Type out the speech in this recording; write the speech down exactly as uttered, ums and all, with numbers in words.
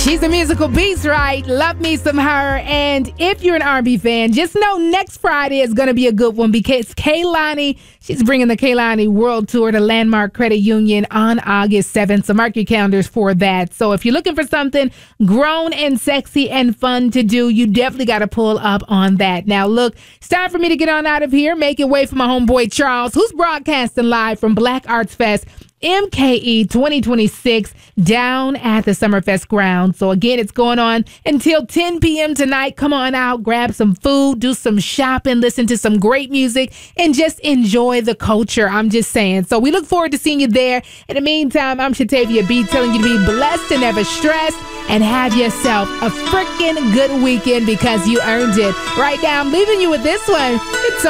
She's a musical beast, right? Love me some her. And if you're an R and B fan, just know next Friday is going to be a good one because Kehlani, she's bringing the Kehlani World Tour to Landmark Credit Union on August seventh. So mark your calendars for that. So if you're looking for something grown and sexy and fun to do, you definitely got to pull up on that. Now, look, it's time for me to get on out of here. Make it way for my homeboy Charles, who's broadcasting live from Black Arts Fest M K E twenty twenty-six down at the Summerfest ground. So again, it's going on until ten p.m. tonight. Come on out, grab some food, do some shopping, listen to some great music, and just enjoy the culture. I'm just saying. So we look forward to seeing you there. In the meantime, I'm Shatavia B telling you to be blessed and never stressed and have yourself a freaking good weekend because you earned it. Right now, I'm leaving you with this one. It's